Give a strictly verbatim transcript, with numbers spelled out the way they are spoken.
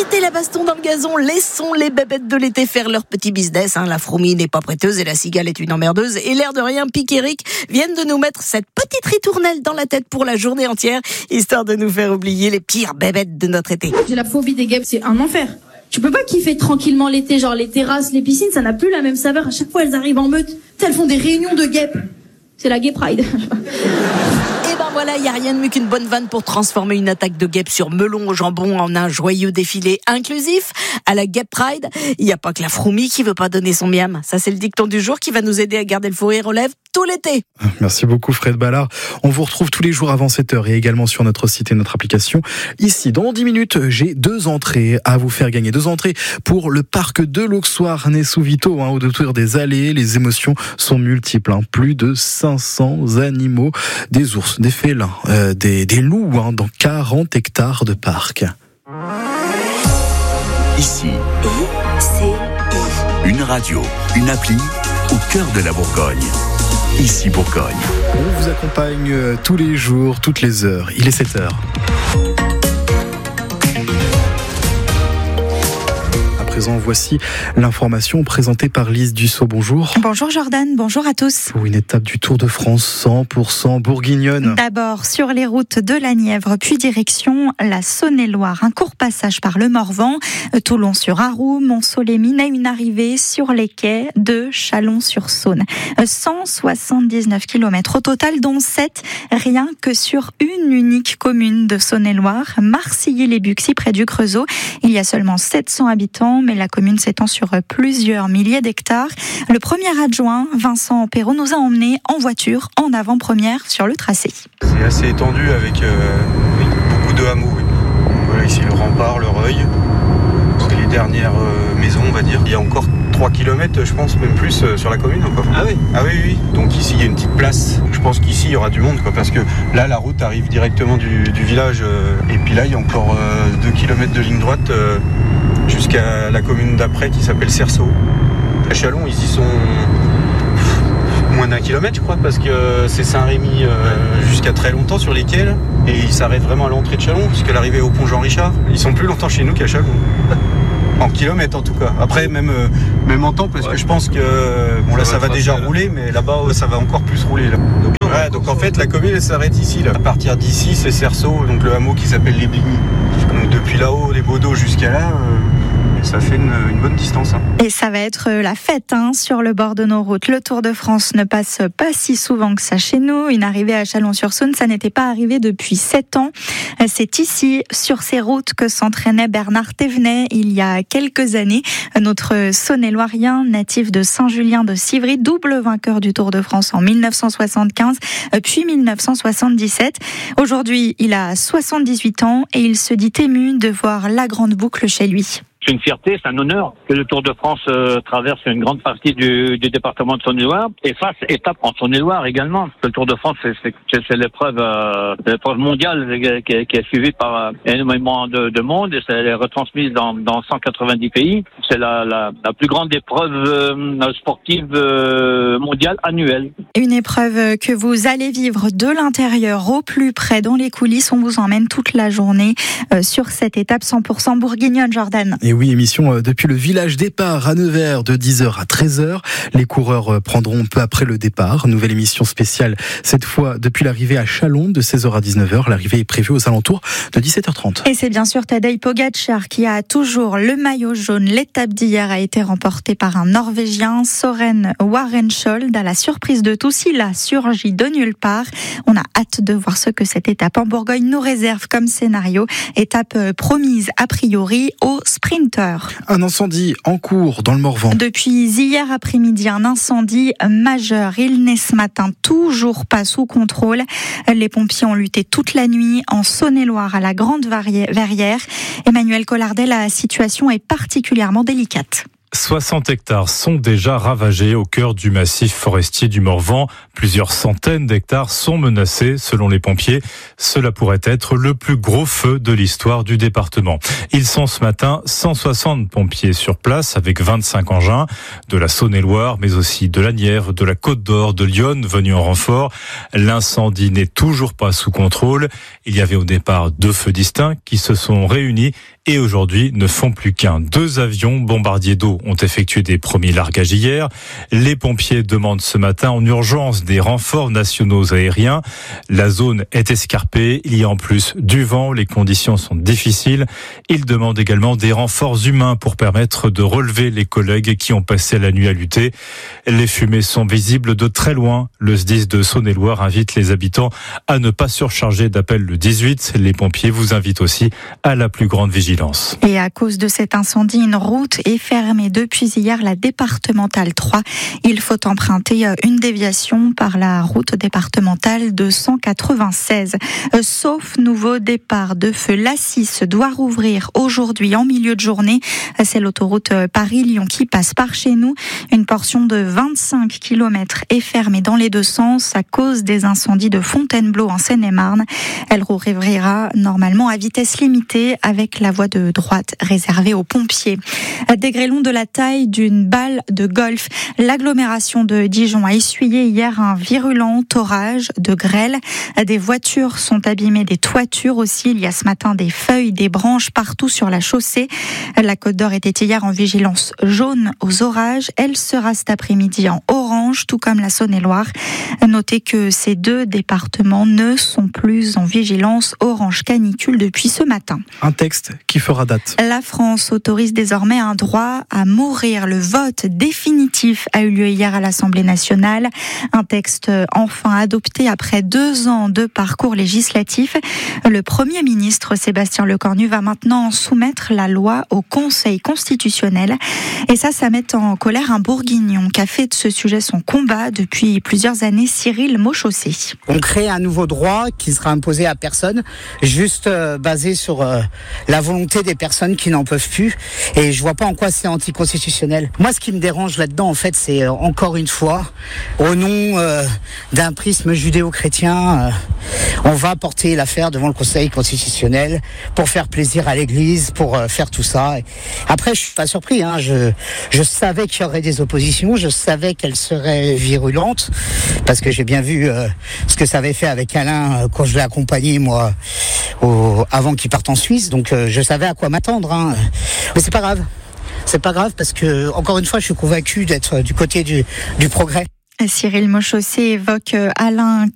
Arrêtez la baston dans le gazon, laissons les bébêtes de l'été faire leur petit business. Hein. La fourmi n'est pas prêteuse et la cigale est une emmerdeuse. Et l'air de rien, Pic et Rick viennent de nous mettre cette petite ritournelle dans la tête pour la journée entière, histoire de nous faire oublier les pires bébêtes de notre été. J'ai la phobie des guêpes, c'est un enfer. Tu peux pas kiffer tranquillement l'été, genre les terrasses, les piscines, ça n'a plus la même saveur. À chaque fois, elles arrivent en meute. Elles font des réunions de guêpes. C'est la Gay Pride. Et ben voilà, il n'y a rien de mieux qu'une bonne vanne pour transformer une attaque de guêpes sur melon au jambon en un joyeux défilé inclusif. À la Gay Pride, il n'y a pas que la fourmi qui veut pas donner son miam. Ça, c'est le dicton du jour qui va nous aider à garder le fou rire aux lèvres tout l'été. Merci beaucoup Fred Ballard. On vous retrouve tous les jours avant sept heures et également sur notre site et notre application. Ici, dans dix minutes, j'ai deux entrées à vous faire gagner. Deux entrées pour le parc de l'Auxoir Nessou-Vito, hein, autour des allées. Les émotions sont multiples. Hein. Plus de cinq cents animaux, des ours, des félins, euh, des, des loups, hein, dans quarante hectares de parc. Ici, Et c'est une radio, une appli au cœur de la Bourgogne. Ici Bourgogne. On vous accompagne tous les jours, toutes les heures. Il est sept heures. À présent, voici l'information présentée par Lise Dussault. Bonjour. Bonjour Jordan, bonjour à tous. Pour une étape du Tour de France cent pour cent bourguignonne. D'abord sur les routes de la Nièvre, puis direction la Saône-et-Loire. Un court passage par le Morvan, Toulon-sur-Arroux, Mont-Solémine, et une arrivée sur les quais de Chalon-sur-Saône. cent soixante-dix-neuf kilomètres au total, dont sept rien que sur une unique commune de Saône-et-Loire, Marcilly-les-Buxy, près du Creusot. Il y a seulement sept cents habitants, mais la commune s'étend sur plusieurs milliers d'hectares. Le premier adjoint, Vincent Perrault, nous a emmenés en voiture en avant-première sur le tracé. C'est assez étendu avec euh, beaucoup de hameaux. Oui. Voilà, ici le rempart, le Reuil. C'est les dernières euh, maisons, on va dire. Il y a encore trois kilomètres, je pense, même plus euh, sur la commune encore. Ah oui Ah oui, oui. Donc ici, il y a une petite place. Je pense qu'ici, il y aura du monde, quoi, parce que là, la route arrive directement du, du village. Euh, et puis là, il y a encore euh, deux kilomètres de ligne droite euh, jusqu'à la commune d'après qui s'appelle Cerceau. À Chalon, ils y sont moins d'un kilomètre, je crois, parce que c'est Saint-Rémy euh, jusqu'à très longtemps sur les quais, là, et ils s'arrêtent vraiment à l'entrée de Chalon, jusqu'à l'arrivée au pont Jean-Richard. Ils sont plus longtemps chez nous qu'à Chalon. En kilomètres en tout cas. Après même, euh, même en temps, parce ouais. que je pense que bon là ça, ça va, va déjà rouler, mais là-bas ça va encore plus rouler là. Donc, ouais, donc en fait la commune elle s'arrête ici là. À partir d'ici c'est Cerceau, donc le hameau qui s'appelle les Bligny. Donc depuis là-haut les Baudeaux jusqu'à là. Euh... Ça fait une, une bonne distance. Hein. Et ça va être la fête hein, sur le bord de nos routes. Le Tour de France ne passe pas si souvent que ça chez nous. Une arrivée à Chalon-sur-Saône, ça n'était pas arrivé depuis sept ans. C'est ici, sur ces routes, que s'entraînait Bernard Thévenet il y a quelques années. Notre Saône-et-Loirien, natif de Saint-Julien de Civry, double vainqueur du Tour de France en mille neuf cent soixante-quinze, puis mille neuf cent soixante-dix-sept. Aujourd'hui, il a soixante-dix-huit ans et il se dit ému de voir la grande boucle chez lui. C'est une fierté, c'est un honneur que le Tour de France euh, traverse une grande partie du, du département de Saône-et-Loire et fasse étape en Saône-et-Loire également. Le Tour de France, c'est, c'est, c'est l'épreuve, euh, l'épreuve mondiale qui est, qui est suivie par énormément de, de monde et c'est retransmise dans, dans cent quatre-vingt-dix pays. C'est la, la, la plus grande épreuve euh, sportive euh, mondiale annuelle. Une épreuve que vous allez vivre de l'intérieur au plus près dans les coulisses. On vous emmène toute la journée euh, sur cette étape cent pour cent bourguignonne, Jordan. Et oui, émission depuis le village départ à Nevers de dix heures à treize heures. Les coureurs prendront peu après le départ. Nouvelle émission spéciale, cette fois depuis l'arrivée à Chalon de seize heures à dix-neuf heures. L'arrivée est prévue aux alentours de dix-sept heures trente. Et c'est bien sûr Tadej Pogačar qui a toujours le maillot jaune. L'étape d'hier a été remportée par un Norvégien, Søren Warenschold. À la surprise de tous, il a surgi de nulle part. On a hâte de voir ce que cette étape en Bourgogne nous réserve comme scénario. Étape promise a priori au sprint. Un incendie en cours dans le Morvan. Depuis hier après-midi, un incendie majeur. Il n'est ce matin toujours pas sous contrôle. Les pompiers ont lutté toute la nuit en Saône-et-Loire à la Grande Verrière. Emmanuel Collardet, la situation est particulièrement délicate. soixante hectares sont déjà ravagés au cœur du massif forestier du Morvan. Plusieurs centaines d'hectares sont menacés selon les pompiers. Cela pourrait être le plus gros feu de l'histoire du département. Ils sont ce matin cent soixante pompiers sur place avec vingt-cinq engins de la Saône-et-Loire, mais aussi de la Nièvre, de la Côte d'Or, de Lyon venus en renfort. L'incendie n'est toujours pas sous contrôle. Il y avait au départ deux feux distincts qui se sont réunis et aujourd'hui ne font plus qu'un. Deux avions bombardiers d'eau ont effectué des premiers largages hier. Les pompiers demandent ce matin en urgence des renforts nationaux aériens. La zone est escarpée, il y a en plus du vent, les conditions sont difficiles. Ils demandent également des renforts humains pour permettre de relever les collègues qui ont passé la nuit à lutter. Les fumées sont visibles de très loin. Le S D I S de Saône-et-Loire invite les habitants à ne pas surcharger d'appels le dix-huit. Les pompiers vous invitent aussi à la plus grande vigilance. Et à cause de cet incendie, une route est fermée depuis hier, la départementale trois. Il faut emprunter une déviation par la route départementale deux cent quatre-vingt-seize. Sauf nouveau départ de feu, l'A six doit rouvrir aujourd'hui en milieu de journée. C'est l'autoroute Paris-Lyon qui passe par chez nous. Une portion de vingt-cinq kilomètres est fermée dans les deux sens à cause des incendies de Fontainebleau en Seine-et-Marne. Elle rouvrira normalement à vitesse limitée avec la voie de droite réservée aux pompiers. Des grêlons de la taille d'une balle de golf. L'agglomération de Dijon a essuyé hier un virulent orage de grêle. Des voitures sont abîmées, des toitures aussi. Il y a ce matin des feuilles, des branches partout sur la chaussée. La Côte d'Or était hier en vigilance jaune aux orages. Elle sera cet après-midi en orange, tout comme la Saône-et-Loire. Notez que ces deux départements ne sont plus en vigilance orange canicule depuis ce matin. Un texte qui fera date. La France autorise désormais un droit à mourir. Le vote définitif a eu lieu hier à l'Assemblée nationale. Un texte enfin adopté après deux ans de parcours législatif. Le Premier ministre Sébastien Lecornu va maintenant soumettre la loi au Conseil constitutionnel. Et ça, ça met en colère un Bourguignon qui a fait de ce sujet son combat depuis plusieurs années, Cyril Mauchaussé. On crée un nouveau droit qui sera imposé à personne, juste euh, basé sur euh, la volonté des personnes qui n'en peuvent plus. Et je vois pas en quoi c'est anticonstitutionnel. Moi, ce qui me dérange là-dedans, en fait, c'est euh, encore une fois, au nom euh, d'un prisme judéo-chrétien, euh, on va porter l'affaire devant le Conseil constitutionnel pour faire plaisir à l'Église, pour euh, faire tout ça. Et après, je suis pas surpris. Hein, je, je savais qu'il y aurait des oppositions, je savais qu'elles seraient virulentes, parce que j'ai bien vu euh, ce que ça avait fait avec Alain euh, quand je l'ai accompagné, moi, au, avant qu'il parte en Suisse. Donc, euh, je savais à quoi m'attendre. Hein. Mais c'est pas grave. C'est pas grave parce que, encore une fois, je suis convaincu d'être du côté du, du progrès. Cyril Mauchaussé évoque Alain